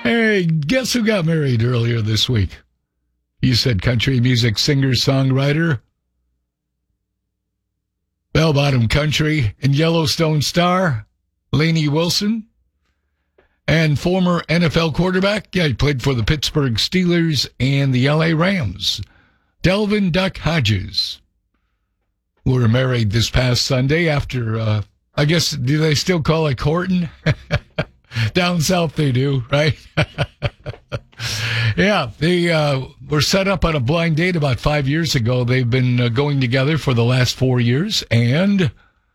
Hey, guess who got married earlier this week? You said country music singer-songwriter, bell-bottom country and Yellowstone star, Lainey Wilson, and former NFL quarterback, he played for the Pittsburgh Steelers and the LA Rams, Delvin Duck Hodges, who were married this past Sunday after, I guess, do they still call it courting? Down south they do, right? Yeah, they were set up on a blind date about 5 years ago. They've been going together for the last 4 years, and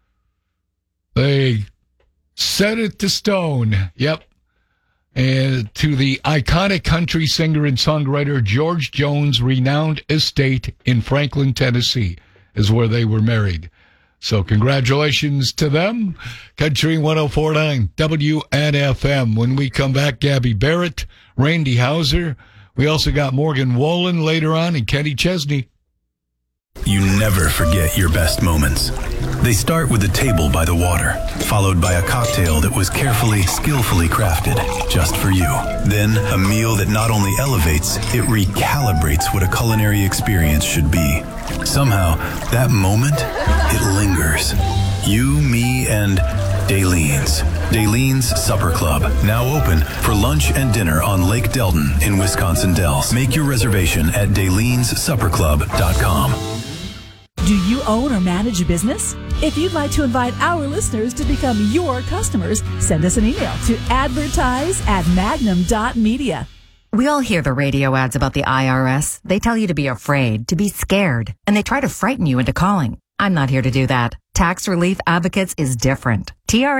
they set it to stone. Yep. And to the iconic country singer and songwriter George Jones' renowned estate in Franklin, Tennessee, is where they were married. So congratulations to them. Country 104.9 WNFM. When we come back, Gabby Barrett, Randy Hauser. We also got Morgan Wolin later on and Kenny Chesney. You never forget your best moments. They start with a table by the water, followed by a cocktail that was carefully, skillfully crafted just for you. Then a meal that not only elevates, it recalibrates what a culinary experience should be. Somehow, that moment, it lingers. You, me, and Dalene's. Dalene's Supper Club, now open for lunch and dinner on Lake Delton in Wisconsin Dells. Make your reservation at Dalene'sSupperClub.com. Do you own or manage a business? If you'd like to invite our listeners to become your customers, send us an email to advertise@magnum.media. We all hear the radio ads about the IRS. They tell you to be afraid, to be scared, and they try to frighten you into calling. I'm not here to do that. Tax Relief Advocates is different. TRA